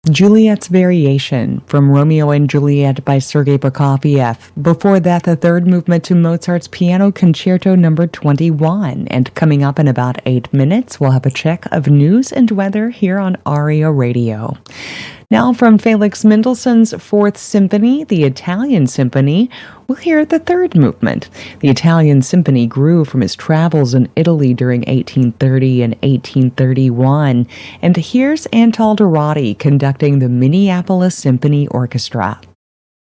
Juliet's Variation from Romeo and Juliet by Sergei Prokofiev. Before that, the third movement to Mozart's Piano Concerto No. 21. And coming up in about 8 minutes, we'll have a check of news and weather here on ARIA Radio. Now from Felix Mendelssohn's Fourth Symphony, the Italian Symphony, we'll hear the third movement. The Italian Symphony grew from his travels in Italy during 1830 and 1831. And here's Antal Dorati conducting the Minneapolis Symphony Orchestra.